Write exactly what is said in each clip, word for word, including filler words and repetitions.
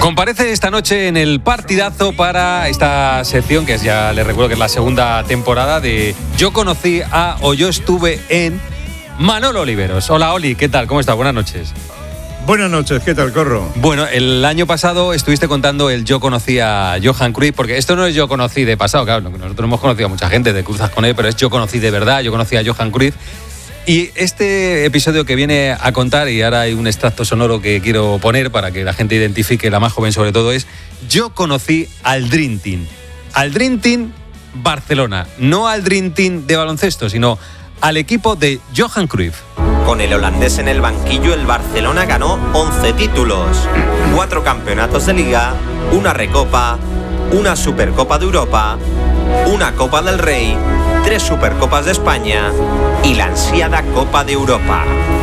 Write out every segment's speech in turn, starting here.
Comparece esta noche en el partidazo para esta sección, que es, ya les recuerdo que es la segunda temporada de Yo conocí a o yo estuve en Manolo Oliveros. Hola Oli, ¿qué tal? ¿Cómo estás? Buenas noches. Buenas noches, ¿qué tal, Corro? Bueno, el año pasado estuviste contando el Yo conocí a Johan Cruyff, porque esto no es Yo conocí de pasado, claro, nosotros hemos conocido a mucha gente de cruzas con él, pero es Yo conocí de verdad, Yo conocí a Johan Cruyff. Y este episodio que viene a contar, y ahora hay un extracto sonoro que quiero poner para que la gente identifique, la más joven sobre todo, es Yo conocí al Dream Team. Al Dream Team Barcelona, no al Dream Team de baloncesto, sino al equipo de Johan Cruyff. Con el holandés en el banquillo, el Barcelona ganó once títulos, cuatro campeonatos de Liga, una Recopa, una Supercopa de Europa, una Copa del Rey, tres Supercopas de España y la ansiada Copa de Europa.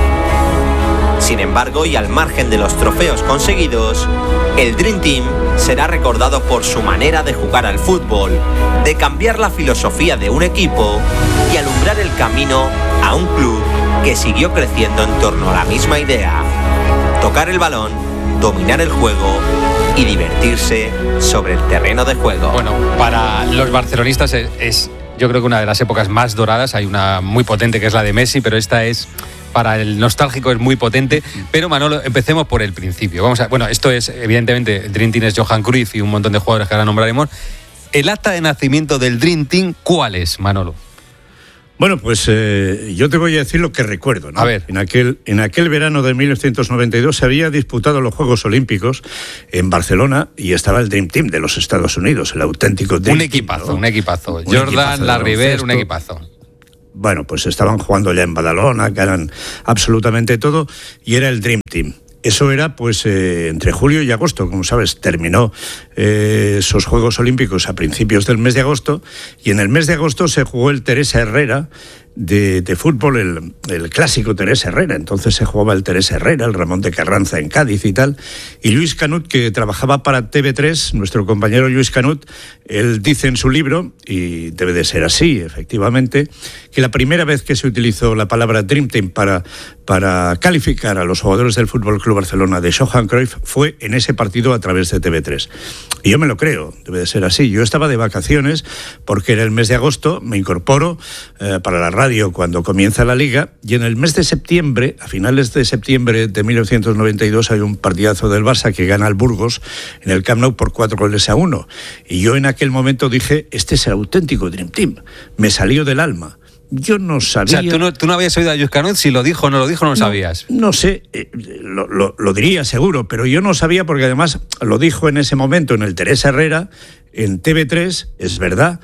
Sin embargo, y al margen de los trofeos conseguidos, el Dream Team será recordado por su manera de jugar al fútbol, de cambiar la filosofía de un equipo y alumbrar el camino a un club que siguió creciendo en torno a la misma idea: tocar el balón, dominar el juego y divertirse sobre el terreno de juego. Bueno, para los barcelonistas es, es yo creo que una de las épocas más doradas. Hay una muy potente que es la de Messi, pero esta es, para el nostálgico, es muy potente. Pero Manolo, empecemos por el principio. Vamos a, bueno, esto es, evidentemente, el Dream Team es Johan Cruyff y un montón de jugadores que ahora nombraremos. ¿El acta de nacimiento del Dream Team cuál es, Manolo? Bueno, pues eh, yo te voy a decir lo que recuerdo, ¿no? A ver. En aquel, en aquel verano de mil novecientos noventa y dos se había disputado los Juegos Olímpicos en Barcelona y estaba el Dream Team de los Estados Unidos, el auténtico Dream Un equipazo, Team, ¿no? un equipazo. Un Jordan, equipazo Larry Bird, un baloncesto. equipazo. Bueno, pues estaban jugando ya en Badalona, que eran absolutamente todo, y era el Dream Team. Eso era pues eh, entre julio y agosto, como sabes, terminó eh, esos Juegos Olímpicos a principios del mes de agosto, y en el mes de agosto se jugó el Teresa Herrera de, de fútbol, el, el clásico Teresa Herrera. Entonces se jugaba el Teresa Herrera, el Ramón de Carranza en Cádiz y tal, y Luis Canut, que trabajaba para T V tres, nuestro compañero Luis Canut, él dice en su libro, y debe de ser así, efectivamente, que la primera vez que se utilizó la palabra Dream Team para, para calificar a los jugadores del Fútbol Club Barcelona de Johan Cruyff fue en ese partido a través de T V tres. Y yo me lo creo, debe de ser así. Yo estaba de vacaciones porque era el mes de agosto, me incorporo eh, para la radio cuando comienza la Liga, y en el mes de septiembre, a finales de septiembre de mil novecientos noventa y dos, hay un partidazo del Barça que gana al Burgos en el Camp Nou por cuatro goles a uno. Y yo en aquel momento dije, este es el auténtico Dream Team. Me salió del alma. Yo no sabía... O sea, ¿tú no, tú no habías oído a Luis Canut? Si lo dijo o no lo dijo, no lo no, sabías. No sé, eh, lo, lo, lo diría seguro, pero yo no sabía porque además lo dijo en ese momento en el Teresa Herrera, en T V tres, es verdad,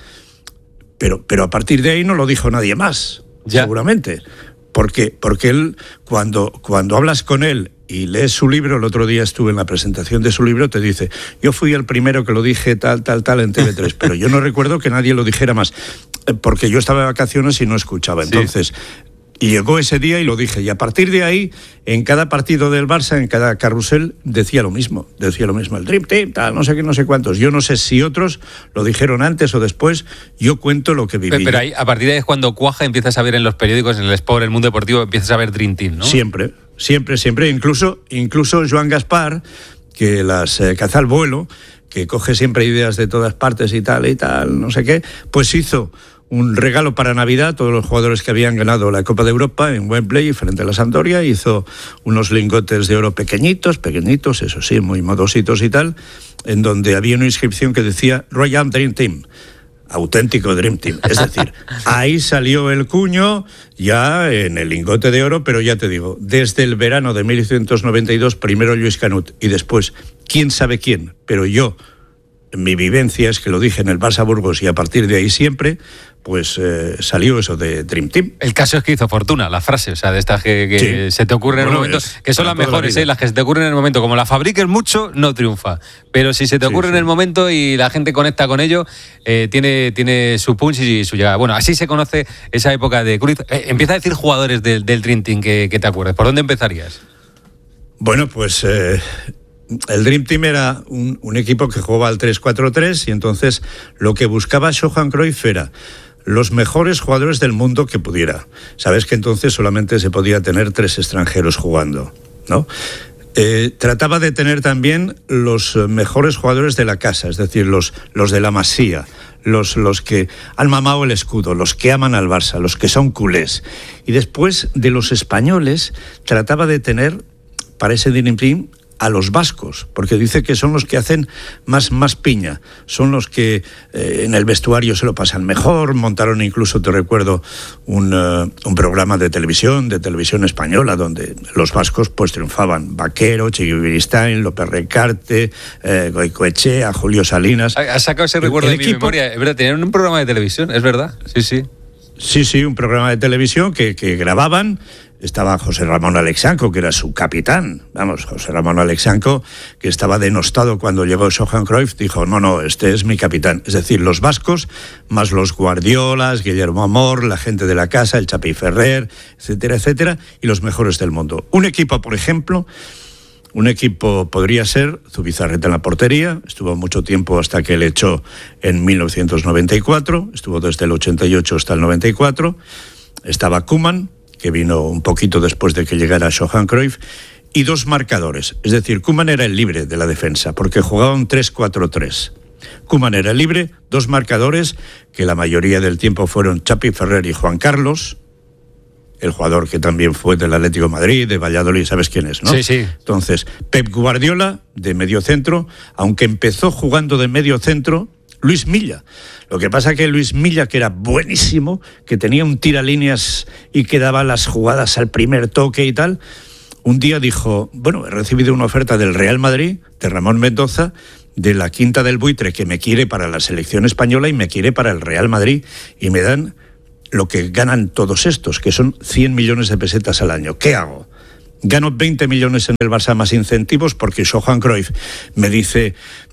pero, pero a partir de ahí no lo dijo nadie más, ya. Seguramente. Porque, porque él, cuando, cuando hablas con él y lees su libro, el otro día estuve en la presentación de su libro, te dice, yo fui el primero que lo dije tal, tal, tal en T V tres, pero yo no recuerdo que nadie lo dijera más, porque yo estaba de vacaciones y no escuchaba. Entonces, sí. Y llegó ese día y lo dije, y a partir de ahí, en cada partido del Barça, en cada carrusel, decía lo mismo, decía lo mismo, el Dream Team, tal, no sé qué, no sé cuántos. Yo no sé si otros lo dijeron antes o después, yo cuento lo que viví. Pero, pero ahí, a partir de ahí es cuando cuaja, empiezas a ver en los periódicos, en el Sport, en el Mundo Deportivo, empiezas a ver Dream Team, ¿no? Siempre, siempre, siempre. Incluso, incluso Joan Gaspar, que las eh, caza al vuelo, que coge siempre ideas de todas partes y tal y tal, no sé qué, pues hizo un regalo para Navidad a todos los jugadores que habían ganado la Copa de Europa en Wembley frente a la Sampdoria. Hizo unos lingotes de oro pequeñitos, pequeñitos, eso sí, muy modositos y tal, en donde había una inscripción que decía Royal Dream Team, auténtico Dream Team. Es decir, ahí salió el cuño ya en el lingote de oro, pero ya te digo, desde el verano de mil novecientos noventa y dos, primero Luis Canut y después, quién sabe quién, pero yo, mi vivencia es que lo dije en el Barça Burgos y a partir de ahí siempre, pues eh, salió eso de Dream Team. El caso es que hizo fortuna, la frase, o sea, de estas que, que sí. se te ocurren bueno, en el momento, que son las mejores, ¿eh? Las que se te ocurren en el momento. Como la fabriques mucho, no triunfa. Pero si se te ocurre sí, sí. en el momento y la gente conecta con ello, eh, tiene, tiene su punch y su llegada. Bueno, así se conoce esa época de Cruyff. Eh, empieza a decir jugadores del, del Dream Team que, que te acuerdes. ¿Por dónde empezarías? Bueno, pues... Eh... El Dream Team era un, un equipo que jugaba al tres cuatro tres y entonces lo que buscaba Johan Cruyff era los mejores jugadores del mundo que pudiera. Sabes que entonces solamente se podía tener tres extranjeros jugando, ¿no? Eh, trataba de tener también los mejores jugadores de la casa, es decir, los, los de la Masía, los, los que han mamado el escudo, los que aman al Barça, los que son culés. Y después de los españoles trataba de tener para ese Dream Team a los vascos, porque dice que son los que hacen más, más piña, son los que eh, en el vestuario se lo pasan mejor. Montaron incluso, te recuerdo, un, uh, un programa de televisión, de televisión española, donde los vascos pues triunfaban. Vaquero, Chiqui Beristain, López Recarte, eh, Goicoechea, Julio Salinas. Has sacado ese recuerdo el de equipo, mi memoria. Es verdad, tenían un programa de televisión, es verdad, sí, sí. Sí, sí, un programa de televisión que, que grababan. Estaba José Ramón Alexanco, que era su capitán. Vamos, José Ramón Alexanco, que estaba denostado cuando llegó Johan Cruyff, dijo, no, no, este es mi capitán. Es decir, los vascos, más los Guardiolas, Guillermo Amor, la gente de la casa, el Chapi Ferrer, etcétera, etcétera, y los mejores del mundo. Un equipo, por ejemplo, un equipo podría ser Zubizarreta en la portería, estuvo mucho tiempo hasta que le echó en mil novecientos noventa y cuatro, estuvo desde el ochenta y ocho hasta el noventa y cuatro, estaba Koeman, que vino un poquito después de que llegara Johan Cruyff, y dos marcadores. Es decir, Koeman era el libre de la defensa, porque jugaba un tres cuatro tres. Koeman era el libre, dos marcadores, que la mayoría del tiempo fueron Chapi Ferrer y Juan Carlos, el jugador que también fue del Atlético de Madrid, de Valladolid, ¿sabes quién es, no? Sí, sí. Entonces, Pep Guardiola, de medio centro, aunque empezó jugando de medio centro, Luis Milla. Lo que pasa que Luis Milla, que era buenísimo, que tenía un tiralíneas y que daba las jugadas al primer toque y tal, un día dijo, bueno, he recibido una oferta del Real Madrid, de Ramón Mendoza, de la Quinta del Buitre, que me quiere para la selección española y me quiere para el Real Madrid, y me dan lo que ganan todos estos, que son cien millones de pesetas al año. ¿Qué hago? Gano veinte millones en el Barça más incentivos porque Johan Cruyff me dice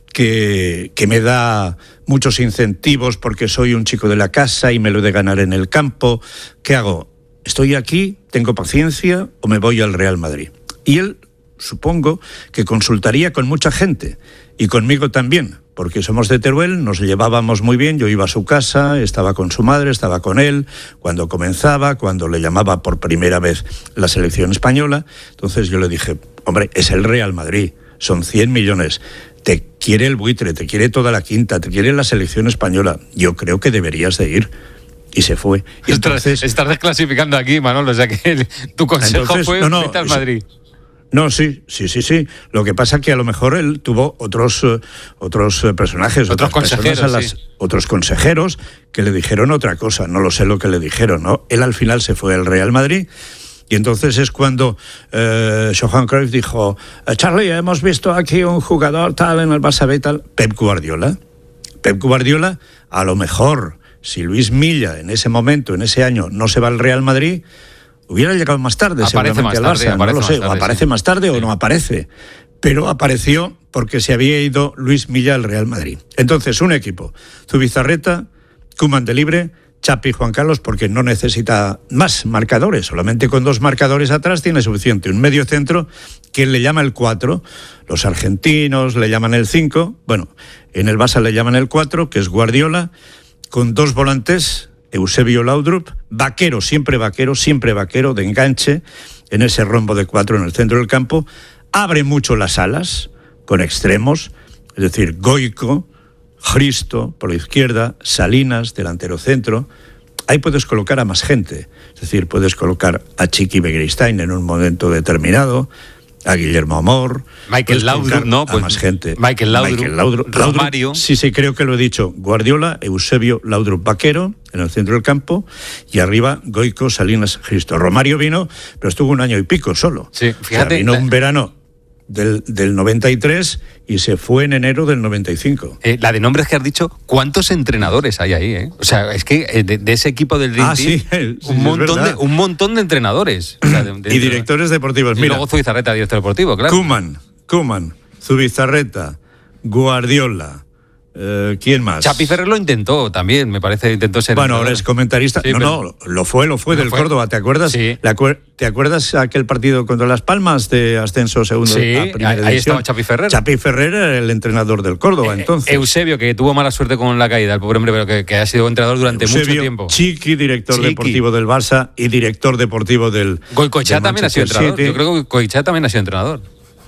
que, que me da muchos incentivos porque soy un chico de la casa y me lo he de ganar en el campo. ¿Qué hago? ¿Estoy aquí? ¿Tengo paciencia? ¿O me voy al Real Madrid? Y él, supongo, que consultaría con mucha gente y conmigo también, porque somos de Teruel, nos llevábamos muy bien, yo iba a su casa, estaba con su madre, estaba con él, cuando comenzaba, cuando le llamaba por primera vez la selección española. Entonces yo le dije, hombre, es el Real Madrid, son cien millones, te quiere el Buitre, te quiere toda la Quinta, te quiere la selección española, yo creo que deberías de ir. Y se fue. Y entonces, estás desclasificando aquí, Manolo, o sea que el, tu consejo entonces, fue no, no, vete al Madrid. No, sí, sí, sí, sí. Lo que pasa es que a lo mejor él tuvo otros, uh, otros uh, personajes, otros consejeros, a las, sí. otros consejeros que le dijeron otra cosa. No lo sé lo que le dijeron, ¿no? Él al final se fue al Real Madrid. Y entonces es cuando eh, Johan Cruyff dijo, Charlie, hemos visto aquí un jugador tal en el Barça B tal. Pep Guardiola. Pep Guardiola, a lo mejor, si Luis Milla en ese momento, en ese año, no se va al Real Madrid, hubiera llegado más tarde, aparece seguramente más tarde, al Barça, no lo sé, tarde, o aparece sí. más tarde sí. o no aparece. Pero apareció porque se había ido Luis Milla al Real Madrid. Entonces, un equipo, Zubizarreta, Koeman de libre, Chapi, Juan Carlos, porque no necesita más marcadores, solamente con dos marcadores atrás tiene suficiente. Un medio centro que le llama el cuatro, los argentinos le llaman el cinco, bueno, en el Barça le llaman el cuatro, que es Guardiola, con dos volantes, Eusebio Laudrup, vaquero, siempre vaquero, siempre vaquero, de enganche, en ese rombo de cuatro en el centro del campo, abre mucho las alas, con extremos, es decir, Goico, Hristo, por la izquierda, Salinas, delantero centro. Ahí puedes colocar a más gente, es decir, puedes colocar a Chiqui Beristain en un momento determinado, a Guillermo Amor, Michael Laudrup, no, pues a más gente. Michael Laudrup, Michael Laudrup, Romario. Laudrup, sí, sí, creo que lo he dicho. Guardiola, Eusebio Laudrup, vaquero en el centro del campo y arriba Goico, Salinas, Hristo. Romario vino, pero estuvo un año y pico solo. Sí, fíjate. O sea, vino la... un verano del, del noventa y tres y se fue en enero del noventa y cinco. Eh, la de nombres que has dicho, ¿cuántos entrenadores hay ahí? Eh? O sea, es que eh, de, de ese equipo del Dream ah, Team, sí, sí, un, montón es de, un montón de entrenadores. O sea, de, de y directores deportivos. Y Mira, luego Zubizarreta, director deportivo, claro. Koeman, Koeman, Zubizarreta, Guardiola, eh, ¿quién más? Chapi Ferrer lo intentó también, me parece, intentó ser... Bueno, ahora es comentarista. Sí, no, pero... no, lo fue, lo fue ¿Lo del fue? Córdoba, ¿te acuerdas? Sí. Acuer- ¿Te acuerdas aquel partido contra Las Palmas de ascenso segundo Sí, a primera ahí, ahí división? estaba Chapi Ferrer. Chapi Ferrer era el entrenador del Córdoba, Eh, entonces. Eusebio, que tuvo mala suerte con la caída, el pobre hombre, pero que, que ha sido entrenador durante Eusebio, mucho tiempo. Chiqui, director Chiqui. deportivo del Barça y director deportivo del Goicoechea del también ha sido Manchester entrenador. City. Yo creo que Goicoechea también ha sido entrenador.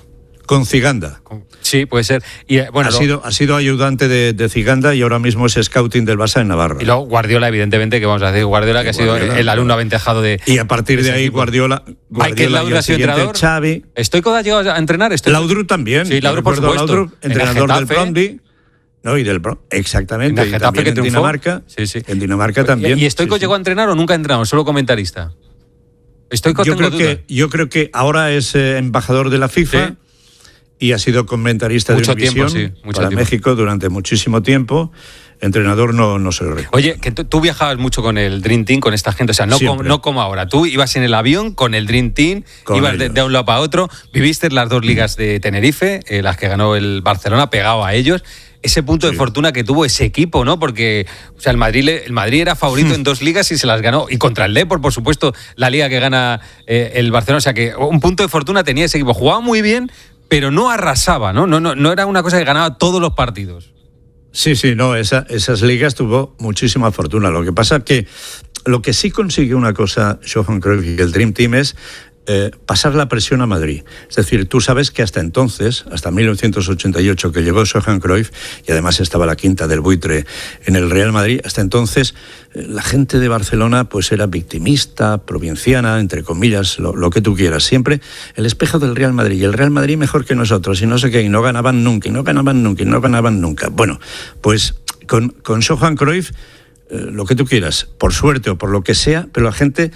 Con Ziganda. Sí, puede ser. Y, bueno, ha, lo, sido, ha sido ayudante de, de Ziganda y ahora mismo es scouting del Barça en Navarra. Y luego Guardiola, evidentemente, que vamos a decir, Guardiola, que Guardiola, ha sido el, el alumno aventajado de... Y a partir de, de ahí, equipo. Guardiola... Michael Laudrup ha sido entrenador. Xavi. ¿Stoico ha llegado a entrenar? Estoy... Laudrup también. Sí, Laudrup, por supuesto. Laudrup, entrenador del Brøndby. No, y del Bro, exactamente. En, y también que en Dinamarca. Sí, sí. En Dinamarca también. ¿Y, y Stoico sí, llegó sí. a entrenar o nunca ha entrenado? Solo comentarista. Stoico yo tengo creo dudas. que Yo creo que ahora es eh, embajador de la FIFA. Sí. Y ha sido comentarista mucho de Univisión tiempo, sí, mucho para tiempo. México durante muchísimo tiempo. Entrenador no, no se lo recuerdo. Oye, que tú viajabas mucho con el Dream Team, con esta gente, o sea, no, como, no como ahora. Tú ibas en el avión con el Dream Team, con ibas de, de un lado para otro, viviste las dos ligas de Tenerife, eh, las que ganó el Barcelona, pegado a ellos. Ese punto sí. de fortuna que tuvo ese equipo, ¿no? Porque, o sea, el Madrid, el Madrid era favorito en dos ligas y se las ganó. Y contra el Depor, por supuesto, la liga que gana eh, el Barcelona. O sea, que un punto de fortuna tenía ese equipo. Jugaba muy bien, pero no arrasaba, ¿no? No, no, no era una cosa que ganaba todos los partidos. Sí, sí, no, esa, esas ligas tuvo muchísima fortuna. Lo que pasa es que lo que sí consiguió una cosa Johan Cruyff y el Dream Team es eh, pasar la presión a Madrid. Es decir, tú sabes que hasta entonces, hasta mil novecientos ochenta y ocho que llegó Johan Cruyff, y además estaba la quinta del buitre en el Real Madrid, hasta entonces eh, la gente de Barcelona pues era victimista, provinciana, entre comillas, lo, lo que tú quieras. Siempre el espejo del Real Madrid, y el Real Madrid mejor que nosotros, y no sé qué, y no ganaban nunca, y no ganaban nunca, y no ganaban nunca. Bueno, pues con, con Johan Cruyff, eh, lo que tú quieras, por suerte o por lo que sea, pero la gente...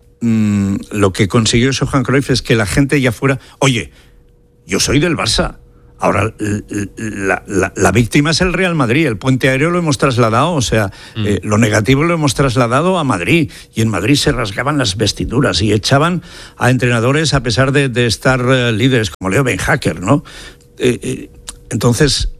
Mm, lo que consiguió Johan Cruyff es que la gente ya fuera, oye, yo soy del Barça, ahora la, la, la víctima es el Real Madrid, el puente aéreo lo hemos trasladado, o sea, mm. eh, lo negativo lo hemos trasladado a Madrid, y en Madrid se rasgaban las vestiduras y echaban a entrenadores a pesar de, de estar uh, líderes como Leo Ben-Hacker, ¿no? Eh, eh, entonces...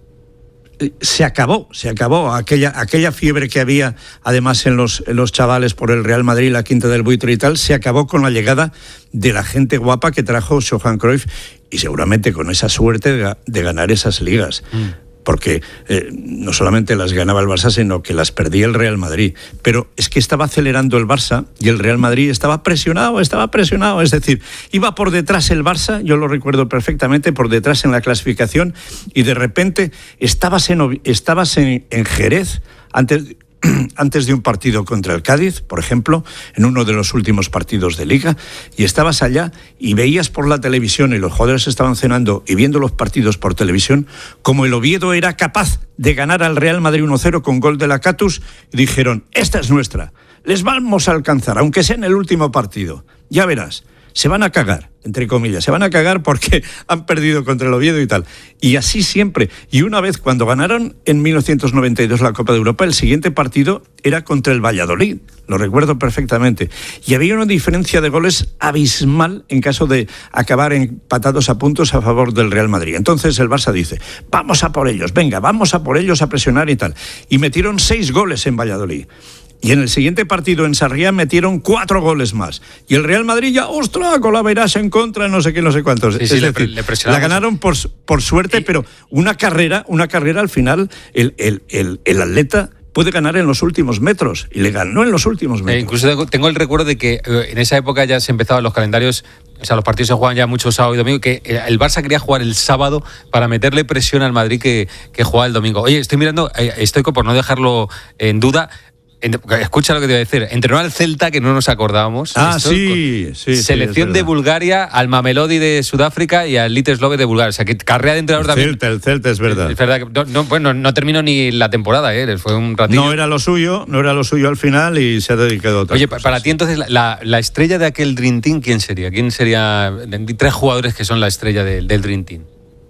Se acabó, se acabó aquella, aquella fiebre que había además en los, en los chavales por el Real Madrid, la quinta del buitre y tal, se acabó con la llegada de la gente guapa que trajo Johan Cruyff y seguramente con esa suerte de, de ganar esas ligas. Mm. Porque eh, no solamente las ganaba el Barça, sino que las perdía el Real Madrid. Pero es que estaba acelerando el Barça y el Real Madrid estaba presionado, estaba presionado. Es decir, iba por detrás el Barça, yo lo recuerdo perfectamente, por detrás en la clasificación, y de repente estabas en, estabas en, en Jerez antes... antes de un partido contra el Cádiz, por ejemplo, en uno de los últimos partidos de Liga, y estabas allá y veías por la televisión, y los jugadores estaban cenando y viendo los partidos por televisión, como el Oviedo era capaz de ganar al Real Madrid uno cero con gol de Lacatus, y dijeron, esta es nuestra, les vamos a alcanzar, aunque sea en el último partido, ya verás. Se van a cagar, entre comillas, se van a cagar porque han perdido contra el Oviedo y tal. Y así siempre. Y una vez cuando ganaron en mil novecientos noventa y dos la Copa de Europa, el siguiente partido era contra el Valladolid, lo recuerdo perfectamente. Y había una diferencia de goles abismal en caso de acabar empatados a puntos a favor del Real Madrid. Entonces el Barça dice, vamos a por ellos, venga, vamos a por ellos a presionar y tal. Y metieron seis goles en Valladolid. Y en el siguiente partido en Sarriá metieron cuatro goles más. Y el Real Madrid ya, ostras, con la Verás en contra, no sé qué, no sé cuántos. Sí, es sí, decir, le, le la ganaron por, por suerte, y... pero una carrera, una carrera al final, el, el, el, el atleta puede ganar en los últimos metros. Y le ganó en los últimos metros. Eh, incluso tengo, tengo el recuerdo de que eh, en esa época ya se empezaban los calendarios. O sea, los partidos se juegan ya mucho sábado y domingo, que el Barça quería jugar el sábado para meterle presión al Madrid que, que jugaba el domingo. Oye, estoy mirando, eh, estoy por no dejarlo en duda. Escucha lo que te voy a decir. Entrenó al Celta, que no nos acordábamos. Ah, sí, sí. Selección sí, de Bulgaria, al Mamelodi de Sudáfrica y al Liteslove de Bulgaria. O sea, que carrera de entrenador el también. Celta, el Celta, es verdad. Es verdad que no, no, bueno, no terminó ni la temporada, ¿eh? Fue un ratillo. No era lo suyo, no era lo suyo al final y se ha dedicado a otra Oye, cosas. Para ti entonces, la, la estrella de aquel Dream Team, ¿quién sería? ¿Quién sería? Tres jugadores que son la estrella de, del Dream Team.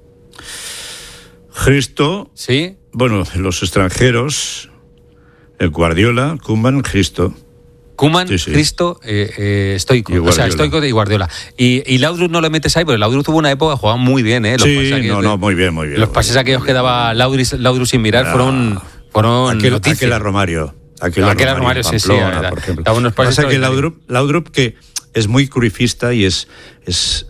Cristo. ¿Sí? Bueno, los extranjeros... El Guardiola, Koeman, Cristo. Koeman, sí, sí. Cristo, eh, eh, Stoico. O sea, Stoico y Guardiola. Y, y Laudrup no le metes ahí, porque Laudrup tuvo una época que jugaba muy bien, ¿eh? Los sí, no, no, muy bien, muy bien. Los pases aquellos que daba Laudrup, Laudrup sin mirar ah, fueron, fueron aquel, aquel a Romario. Aquel no, a aquel Romario, Romario, sí, Pamplona, sí. Por ejemplo. Daba unos pases pasa que Laudrup, Laudrup, que es muy cruifista y es... es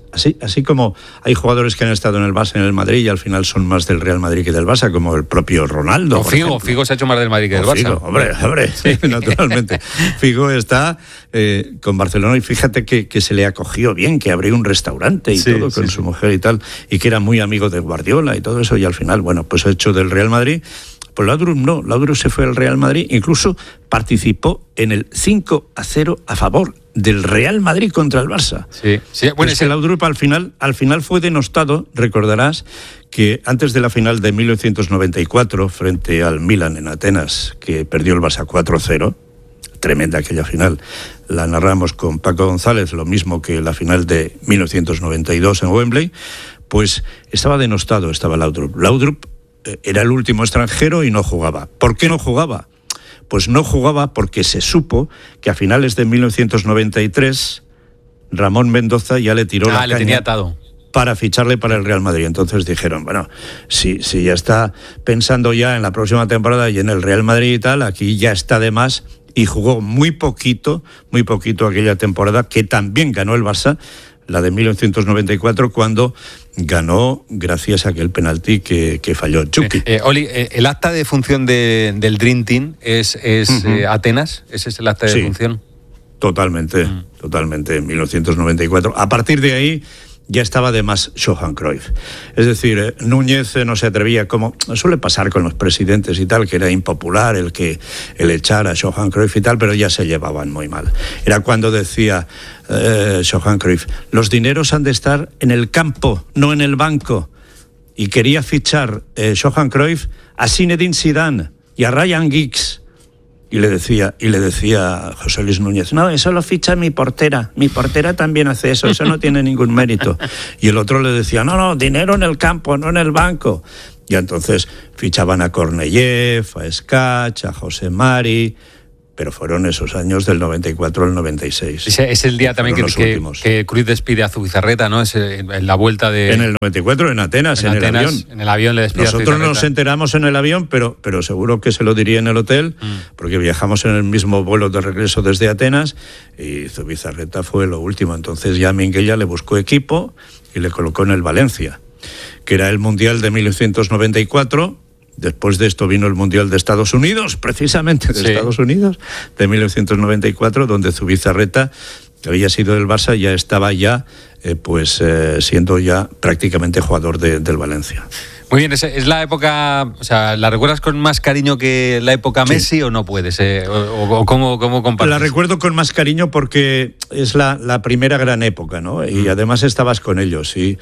Así, así como hay jugadores que han estado en el Barça y en el Madrid y al final son más del Real Madrid que del Barça, como el propio Ronaldo. O Figo, Figo se ha hecho más del Madrid que del Barça. Figo, hombre, hombre, sí, naturalmente. Figo está eh, con Barcelona y fíjate que, que se le acogió bien, que abrió un restaurante y sí, todo con sí, su sí. mujer y tal, y que era muy amigo de Guardiola y todo eso, y al final, bueno, pues ha hecho del Real Madrid. Pues Laudrup no, Laudrup se fue al Real Madrid, incluso participó en el cinco a cero a favor del Real Madrid contra el Barça. Sí, sí. Bueno, es que Laudrup al final, al final fue denostado, recordarás que antes de la final de mil novecientos noventa y cuatro, frente al Milan en Atenas, que perdió el Barça cuatro cero, tremenda aquella final, la narramos con Paco González, lo mismo que la final de mil novecientos noventa y dos en Wembley, pues estaba denostado, estaba Laudrup. Laudrup era el último extranjero y no jugaba. ¿Por qué no jugaba? Pues no jugaba porque se supo que a finales de mil novecientos noventa y tres Ramón Mendoza ya le tiró ah, la le caña tenía atado para ficharle para el Real Madrid. Entonces dijeron, bueno, si, si ya está pensando ya en la próxima temporada y en el Real Madrid y tal, aquí ya está de más, y jugó muy poquito, muy poquito aquella temporada, que también ganó el Barça, la de mil novecientos noventa y cuatro, cuando ganó gracias a aquel penalti que, que falló Chucky. Eh, eh, Oli, eh, ¿el acta de función de, del Dream Team es, es uh-huh. eh, Atenas? ¿Ese es el acta de sí, función? Totalmente, uh-huh. totalmente, en mil novecientos noventa y cuatro. A partir de ahí ya estaba de más Johan Cruyff. Es decir, eh, Núñez eh, no se atrevía, como suele pasar con los presidentes y tal, que era impopular el que el echar a Johan Cruyff y tal, pero ya se llevaban muy mal. Era cuando decía eh, Johan Cruyff, los dineros han de estar en el campo, no en el banco. Y quería fichar eh, Johan Cruyff a Zinedine Zidane y a Ryan Giggs. Y le decía, y le decía José Luis Núñez, no, eso lo ficha mi portera, mi portera también hace eso, eso no tiene ningún mérito. Y el otro le decía, no, no, dinero en el campo, no en el banco. Y entonces fichaban a Korneyev, a Skach, a José Mari, pero fueron esos años del noventa y cuatro al noventa y seis. Ese es el día también que, que, que Cruyff despide a Zubizarreta, ¿no? Es en la vuelta de... En el noventa y cuatro, en Atenas, en, en Atenas, el avión. En el avión le despide Nosotros a Zubizarreta. Nos enteramos en el avión, pero, pero seguro que se lo diría en el hotel, mm. porque viajamos en el mismo vuelo de regreso desde Atenas, y Zubizarreta fue lo último. Entonces ya Minguella le buscó equipo y le colocó en el Valencia, que era el Mundial de mil novecientos noventa y cuatro... Después de esto vino el Mundial de Estados Unidos, precisamente de sí. Estados Unidos, de mil novecientos noventa y cuatro, donde Zubizarreta, que había sido del Barça, ya estaba ya, eh, pues eh, siendo ya prácticamente jugador de, del Valencia. Muy bien, ¿es, es la época, o sea, la recuerdas con más cariño que la época Messi sí. o no puedes? Eh, o, o cómo, cómo compartes? La recuerdo con más cariño porque es la, la primera gran época, ¿no? Y mm. además estabas con ellos, y,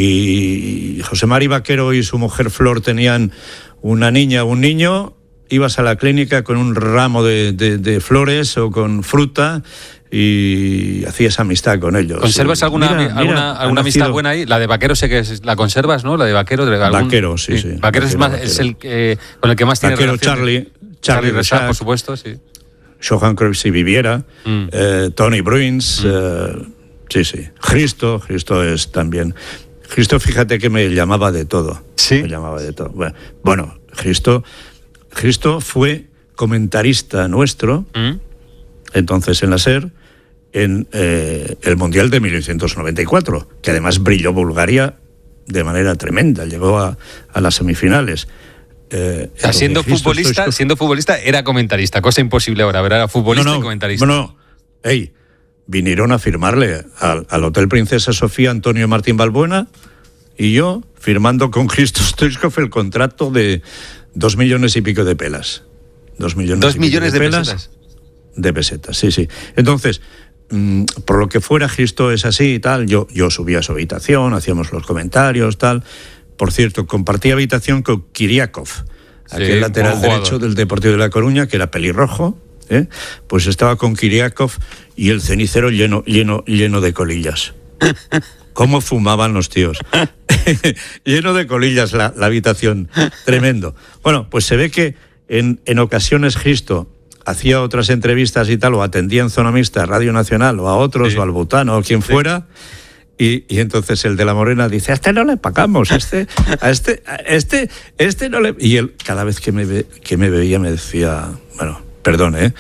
y José Mari Vaquero y su mujer Flor tenían una niña, un niño, ibas a la clínica con un ramo de, de, de flores o con fruta y hacías amistad con ellos. ¿Conservas sí. alguna, mira, alguna, mira, alguna amistad buena ahí? La de Vaquero sé que es, la conservas, ¿no? La de Vaquero. De algún... Vaquero, sí, sí. sí. Vaquero, Vaquero es, más, Vaquero. es el que, con el que más tiene Vaquero, relación. Charlie, Charlie, Charlie Rexach, por supuesto, sí. Johan Cruyff si viviera, mm. eh, Tony Bruins, mm. eh, sí, sí. Cristo, Cristo es también... Cristo, fíjate que me llamaba de todo. Sí. Me llamaba de todo. Bueno, bueno Cristo, Cristo fue comentarista nuestro, mm. entonces en la SER, en eh, el Mundial de mil novecientos noventa y cuatro, que además brilló Bulgaria de manera tremenda, llegó a, a las semifinales. Eh, o sea, siendo futbolista, estoy... siendo futbolista era comentarista, cosa imposible ahora, ¿verdad? Era futbolista no, no, y comentarista. No, no, ey, vinieron a firmarle al, al Hotel Princesa Sofía Antonio Martín Balbuena y yo firmando con Cristo Stoichkov el contrato de dos millones y pico de pelas. Dos millones, ¿Dos y millones de, de pelas, pesetas? De pesetas, sí, sí. Entonces, mmm, por lo que fuera, Cristo es así y tal, yo, yo subía a su habitación, hacíamos los comentarios, tal. Por cierto, compartía habitación con Kiriakov, sí, aquel lateral derecho del Deportivo de La Coruña, que era pelirrojo, ¿eh? Pues estaba con Kiriakov y el cenicero lleno, lleno, lleno de colillas. ¿Cómo fumaban los tíos? Lleno de colillas la, la habitación, tremendo. Bueno, pues se ve que en, en ocasiones Cristo hacía otras entrevistas y tal, o atendía en Zona Mixta, Radio Nacional, o a otros, sí. o al Butano, o quien sí. fuera, y, y entonces el de la Morena dice, a este no le pagamos, a este, a este, a este, este no le... Y él, cada vez que me, ve, que me veía, me decía, bueno, perdón, ¿eh?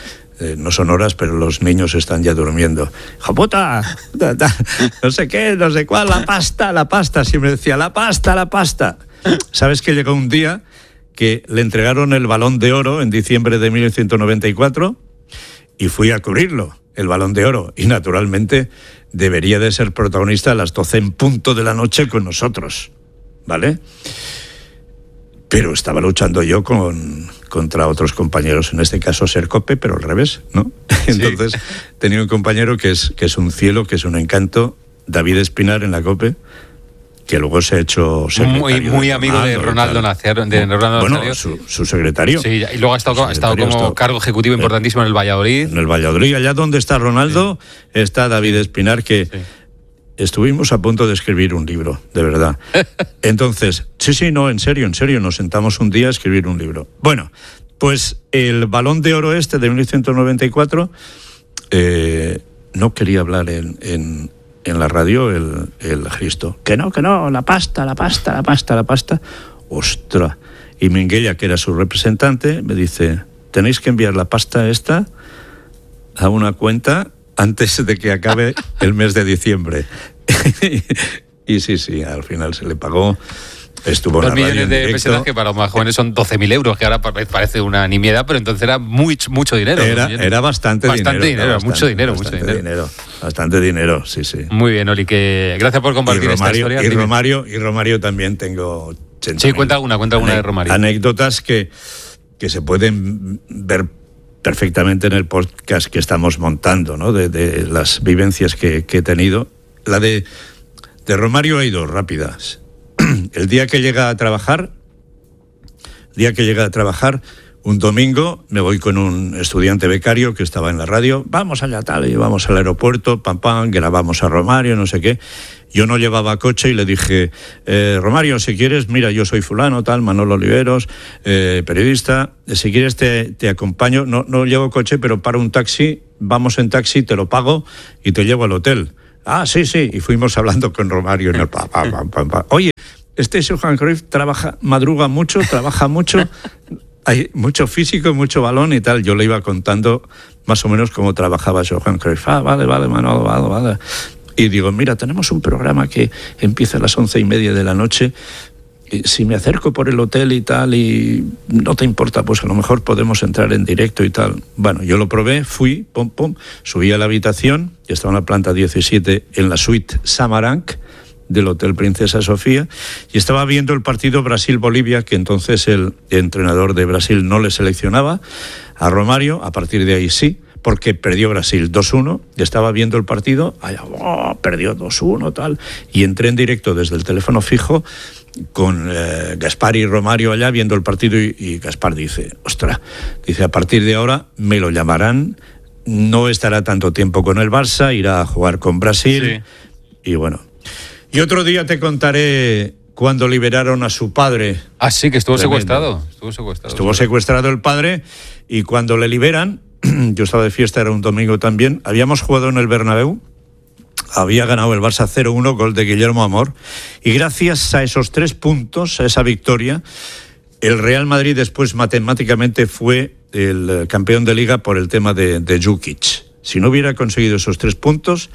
eh, no son horas, pero los niños están ya durmiendo. ¡Hijo puta! No sé qué, no sé cuál, la pasta, la pasta. Siempre decía, la pasta, la pasta. ¿Sabes que llegó un día que le entregaron el Balón de Oro en diciembre de mil novecientos noventa y cuatro y fui a cubrirlo, el Balón de Oro, y naturalmente debería de ser protagonista a las doce en punto de la noche con nosotros, ¿vale? Pero estaba luchando yo con, contra otros compañeros, en este caso Sercope, pero al revés, ¿no? Entonces sí. Tenía un compañero que es, que es un cielo, que es un encanto, David Espinar en la COPE, que luego se ha hecho muy muy de amigo de Ronaldo Nazario, de Ronaldo bueno, Nazario. Su, su secretario. Sí, y luego ha estado, ha estado como estado, cargo ejecutivo importantísimo en el Valladolid. En el Valladolid, allá donde está Ronaldo, sí. está David Espinar, que sí. estuvimos a punto de escribir un libro, de verdad. Entonces, sí, sí, no, en serio, en serio, nos sentamos un día a escribir un libro. Bueno, pues el Balón de Oro este de mil novecientos noventa y cuatro, eh, no quería hablar en... en en la radio el, el Cristo. Que no, que no, la pasta, la pasta, la pasta, la pasta. ¡Ostras! Y Minguella, que era su representante, me dice, tenéis que enviar la pasta esta a una cuenta antes de que acabe el mes de diciembre. Y sí, sí, al final se le pagó. Estuvo Dos en la millones de pesetas que para los más jóvenes son doce mil euros, que ahora parece una nimiedad, pero entonces era muy, mucho dinero. Era, era bastante, bastante dinero. dinero, bastante, mucho dinero, bastante mucho dinero. dinero. Bastante dinero, sí, sí. Muy bien, Oli, que gracias por compartir y Romario, esta historia. Y Romario, y Romario también tengo... Sí, cuenta alguna, cuenta alguna de Romario. Anécdotas que, que se pueden ver perfectamente en el podcast que estamos montando, ¿no? De, de las vivencias que, que he tenido. La de, de Romario hay dos rápidas. El día que llega a trabajar, el día que llega a trabajar, un domingo me voy con un estudiante becario que estaba en la radio, vamos allá tal, y vamos al aeropuerto, pam pam, grabamos a Romario, no sé qué. Yo no llevaba coche y le dije, eh, Romario, si quieres, mira, yo soy fulano, tal, Manolo Oliveros, eh, periodista, si quieres te, te acompaño, no, no llevo coche, pero paro un taxi, vamos en taxi, te lo pago y te llevo al hotel. Ah, sí, sí, y fuimos hablando con Romario en el pa, pa, pa, pa, pa. Oye, este Johan Cruyff trabaja, madruga mucho, trabaja mucho, hay mucho físico, mucho balón y tal. Yo le iba contando más o menos cómo trabajaba Johan Cruyff. Ah, vale, vale, Manolo, vale, vale. Y digo, mira, tenemos un programa que empieza a las once y media de la noche. Si me acerco por el hotel y tal y no te importa, pues a lo mejor podemos entrar en directo y tal. Bueno, yo lo probé, fui, pum, pum, subí a la habitación, y estaba en la planta diecisiete en la suite Samaranch del Hotel Princesa Sofía, y estaba viendo el partido Brasil-Bolivia, que entonces el entrenador de Brasil no le seleccionaba a Romario, a partir de ahí sí, porque perdió Brasil dos uno, y estaba viendo el partido, allá, oh, perdió dos uno, tal, y entré en directo desde el teléfono fijo con eh, Gaspar y Romario allá viendo el partido, y, y Gaspar dice, ostras, dice, a partir de ahora me lo llamarán, no estará tanto tiempo con el Barça, irá a jugar con Brasil, sí. Y bueno. Y otro día te contaré cuando liberaron a su padre. Ah, sí, que estuvo Tremendo. secuestrado. Estuvo secuestrado. Estuvo secuestrado el padre, y cuando le liberan, yo estaba de fiesta, era un domingo también, habíamos jugado en el Bernabéu, había ganado el Barça cero uno, gol de Guillermo Amor, y gracias a esos tres puntos, a esa victoria, el Real Madrid después matemáticamente fue el campeón de Liga por el tema de, de Jukic. Si no hubiera conseguido esos tres puntos,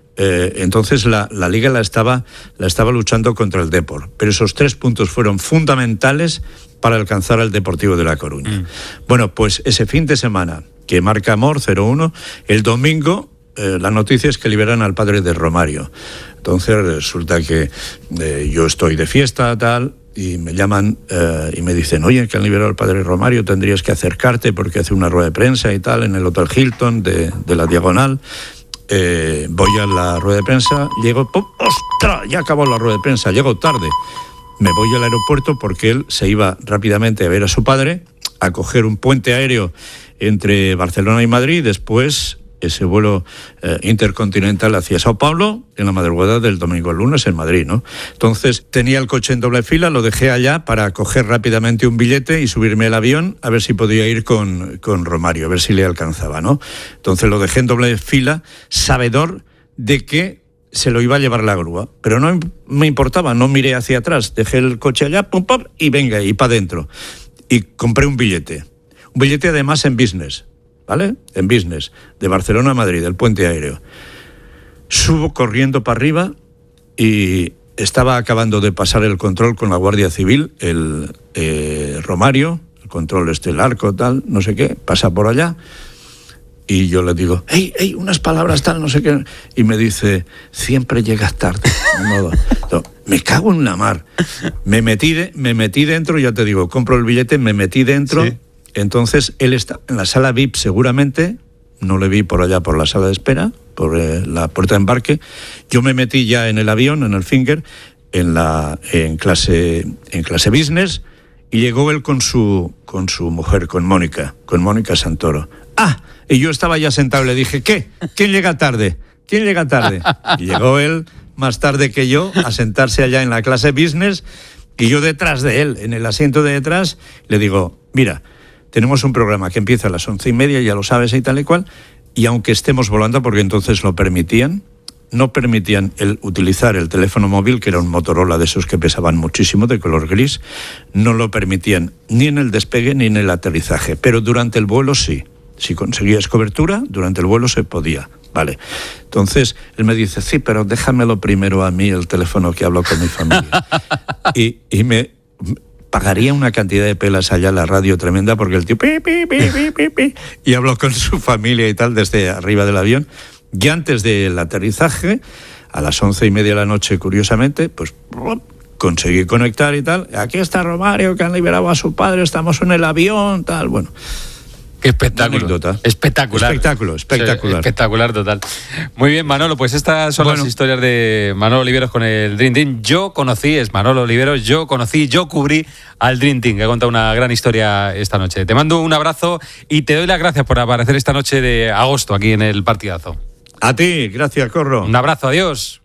eh, entonces la, la Liga la estaba, la estaba luchando contra el Depor. Pero esos tres puntos fueron fundamentales para alcanzar al Deportivo de La Coruña. Mm. Bueno, pues ese fin de semana que marca Amor cero uno, el domingo eh, la noticia es que liberan al padre de Romario. Entonces resulta que eh, yo estoy de fiesta, tal, y me llaman eh, y me dicen, oye, que han liberado al padre Romario, tendrías que acercarte porque hace una rueda de prensa y tal en el Hotel Hilton de, de la Diagonal. Eh, voy a la rueda de prensa, llego, ¡pum! ¡Ostras! Ya acabó la rueda de prensa, llego tarde. Me voy al aeropuerto porque él se iba rápidamente a ver a su padre, a coger un puente aéreo entre Barcelona y Madrid, después ese vuelo eh, intercontinental hacia Sao Paulo en la madrugada del domingo al lunes en Madrid, ¿no? Entonces tenía el coche en doble fila, lo dejé allá para coger rápidamente un billete y subirme al avión a ver si podía ir con, con Romario, a ver si le alcanzaba, ¿no? Entonces lo dejé en doble fila, sabedor de que se lo iba a llevar la grúa, pero no me importaba, no miré hacia atrás, dejé el coche allá, pum, pum, y venga, y para adentro. Y compré un billete, un billete además en business, ¿vale? En business, de Barcelona a Madrid, del puente aéreo. Subo corriendo para arriba y estaba acabando de pasar el control con la Guardia Civil, el eh, Romario, el control este, el arco, tal, no sé qué, pasa por allá. Y yo le digo, hey, hey, unas palabras tal, no sé qué. Y me dice, siempre llegas tarde. No, no, me cago en la mar. Me metí, de, me metí dentro, ya te digo, compro el billete, me metí dentro. Sí. Entonces, él está en la sala V I P seguramente, no le vi por allá por la sala de espera, por eh, la puerta de embarque. Yo me metí ya en el avión, en el Finger, en, la, en, clase, en clase business, y llegó él con su, con su mujer, con Mónica, con Mónica Santoro. ¡Ah! Y yo estaba ya sentado y le dije, ¿qué? ¿Quién llega tarde? ¿Quién llega tarde? Y llegó él más tarde que yo a sentarse allá en la clase business y yo detrás de él, en el asiento de detrás, le digo, mira, tenemos un programa que empieza a las once y media, ya lo sabes y tal y cual, y aunque estemos volando, porque entonces lo permitían, no permitían el utilizar el teléfono móvil, que era un Motorola de esos que pesaban muchísimo, de color gris, no lo permitían ni en el despegue ni en el aterrizaje, pero durante el vuelo sí. Si conseguías cobertura, durante el vuelo se podía. Vale. Entonces, él me dice, sí, pero déjamelo primero a mí el teléfono que hablo con mi familia. y, y me pagaría una cantidad de pelas allá en la radio tremenda porque el tío pi, pi, pi, pi, pi, pi, y habló con su familia y tal desde arriba del avión. Y antes del aterrizaje, a las once y media de la noche, curiosamente, pues conseguí conectar y tal. Aquí está Romario, que han liberado a su padre, estamos en el avión, tal, bueno. Qué espectáculo. Espectacular. Espectáculo, espectacular. Sí, espectacular, total. Muy bien, Manolo, pues estas son bueno. las historias de Manolo Oliveros con el Dream Team. Yo conocí, es Manolo Oliveros, yo conocí, yo cubrí al Dream Team, que ha contado una gran historia esta noche. Te mando un abrazo y te doy las gracias por aparecer esta noche de agosto aquí en el Partidazo. A ti, gracias, Corro. Un abrazo, adiós.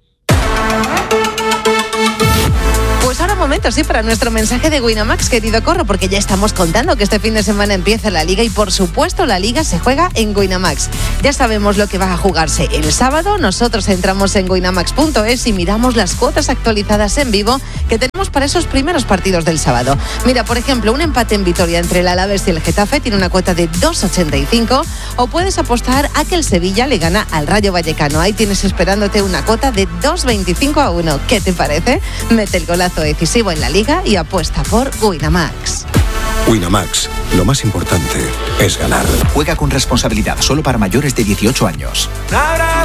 Pues ahora momento, sí, para nuestro mensaje de Winamax, querido Corro, porque ya estamos contando que este fin de semana empieza la Liga y, por supuesto, la Liga se juega en Winamax. Ya sabemos lo que va a jugarse el sábado. Nosotros entramos en winamax punto es y miramos las cuotas actualizadas en vivo que tenemos para esos primeros partidos del sábado. Mira, por ejemplo, un empate en Vitoria entre el Alavés y el Getafe tiene una cuota de dos ochenta y cinco, o puedes apostar a que el Sevilla le gana al Rayo Vallecano. Ahí tienes esperándote una cuota de dos veinticinco a uno. ¿Qué te parece? Mete el golazo decisivo en la Liga y apuesta por Winamax. Winamax, lo más importante es ganar. Juega con responsabilidad, solo para mayores de dieciocho años.